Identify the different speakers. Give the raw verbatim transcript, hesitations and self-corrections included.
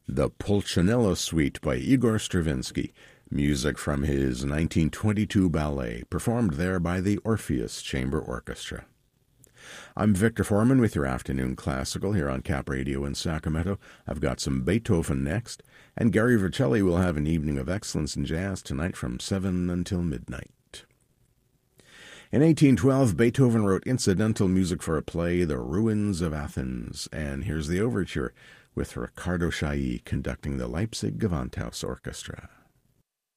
Speaker 1: The Pulcinella Suite by Igor Stravinsky, music from his nineteen twenty-two ballet, performed there by the Orpheus Chamber Orchestra. I'm Victor Foreman with your Afternoon Classical here on Cap Radio in Sacramento. I've got some Beethoven next, and Gary Vercelli will have an evening of excellence in jazz tonight from seven until midnight. In eighteen twelve, Beethoven wrote incidental music for a play, The Ruins of Athens, and here's the overture with Riccardo Chailly conducting the Leipzig Gewandhaus Orchestra.